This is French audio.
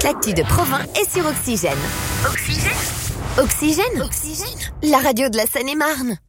l'actu de Provins est sur Oxygène. Oxygène ? Oxygène ? La radio de la Seine-et-Marne.